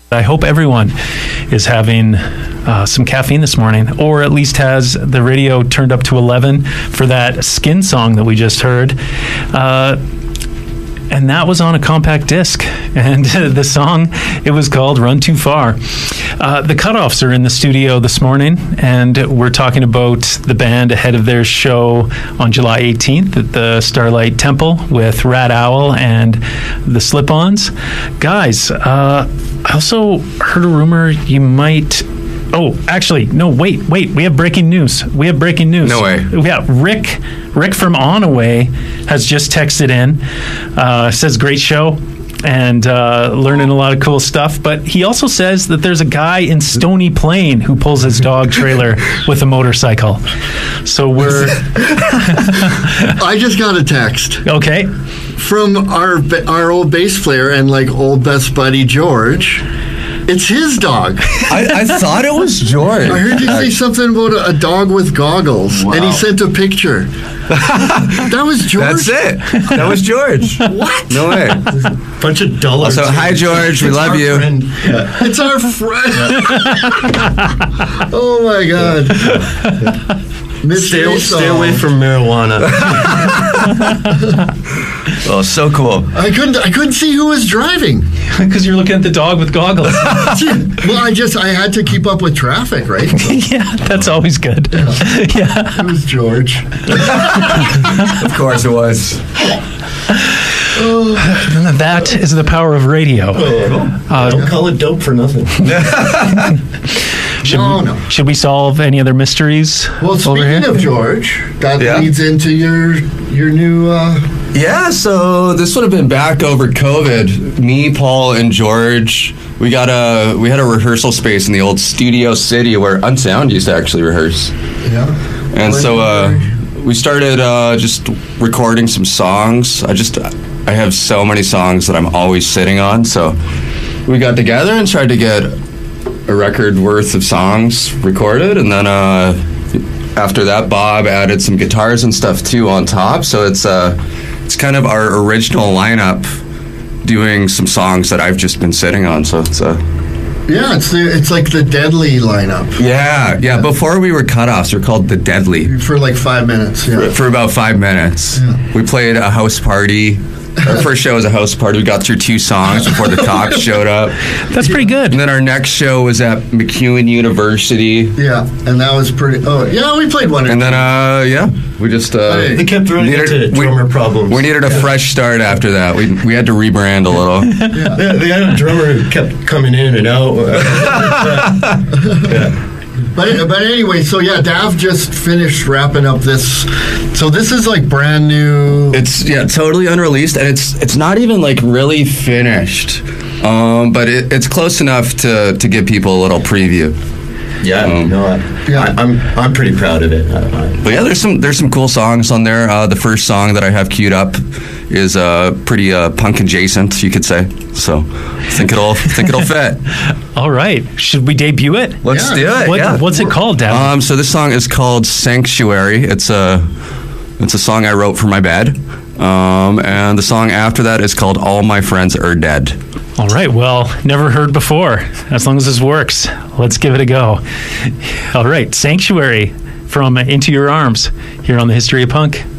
I hope everyone is having some caffeine this morning, or at least has the radio turned up to 11 for that Skin song that we just heard. And that was on a compact disc. And the song, it was called Run Too Far. The Cutoffs are in the studio this morning, and we're talking about the band ahead of their show on July 18th at the Starlight Temple with Rat Owl and the Slip-Ons. Guys, I also heard a rumor you might... Oh, actually, no, wait. We have breaking news. No way. Yeah, Rick from Onaway has just texted in. Says, great show and learning a lot of cool stuff. But he also says that there's a guy in Stony Plain who pulls his dog trailer with a motorcycle. So we're... I just got a text. Okay. From our old bass player and old best buddy George. It's his dog. I thought it was George. I heard you say something about a dog with goggles, and he sent a picture. That was George? That's it. That was George. What? No way. Bunch of dullards. So, hi, George. We love you. Yeah. It's our friend. Oh, my God. Stay away from marijuana. Oh, so cool. I couldn't see who was driving. Because you're looking at the dog with goggles. Well, I had to keep up with traffic, right? Yeah, that's always good. Yeah. It was George. Of course it was. That is the power of radio. Don't call it dope for nothing. Should we solve any other mysteries? Well, speaking of George, that leads into your new... Yeah, so this would have been back over COVID. Me, Paul, and George, we had a rehearsal space in the old Studio City where Unsound used to actually rehearse. Yeah. And so we started just recording some songs. I have so many songs that I'm always sitting on, so we got together and tried to get a record worth of songs recorded, and then after that, Bob added some guitars and stuff too on top. So it's kind of our original lineup doing some songs that I've just been sitting on. So it's it's like the Deadly lineup. Yeah. Before we were Cutoffs, we were called the Deadly for 5 minutes. Yeah. For about 5 minutes. Yeah. We played a house party. Our first show was a house party. We got through 2 songs before the cops showed up. That's pretty good. And then our next show was at MacEwan University. Yeah, and that was pretty... Oh, yeah, we played one. And then, we just... they kept running into drummer problems. We needed a fresh start after that. We had to rebrand a little. Yeah, they had a drummer who kept coming in and out. But anyway, so Dav just finished wrapping up this. So this is brand new. It's totally unreleased, and it's not even really finished. But it's close enough to give people a little preview. Yeah, I'm pretty proud of it. But yeah, there's some cool songs on there. The first song that I have queued up is pretty punk adjacent, you could say. So I think it'll fit. All right, should we debut it? Let's do it. What's it called, Dad? So this song is called Sanctuary. It's a song I wrote for my bed. And the song after that is called All My Friends Are Dead. All right, well, never heard before. As long as this works, let's give it a go. All right, Sanctuary from Into Your Arms here on the History of Punk.